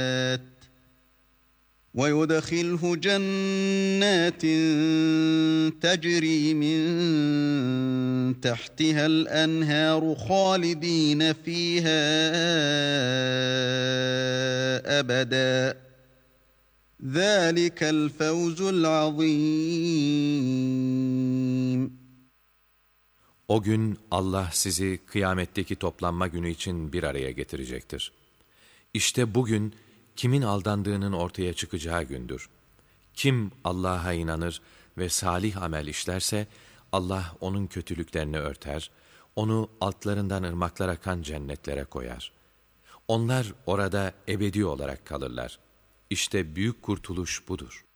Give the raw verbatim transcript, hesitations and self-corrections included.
وَيُدْخِلْهُ جَنَّاتٍ تَجْرِي مِنْ تَحْتِهَا الْأَنْهَارُ خَالِدِينَ فِيهَا أَبَدًا ذَٰلِكَ الْفَوْزُ الْعَظِيمُ. O gün Allah sizi kıyametteki toplanma günü için bir araya getirecektir. İşte bugün kimin aldandığının ortaya çıkacağı gündür. Kim Allah'a inanır ve salih amel işlerse, Allah onun kötülüklerini örter, onu altlarından ırmaklar akan cennetlere koyar. Onlar orada ebedi olarak kalırlar. İşte büyük kurtuluş budur.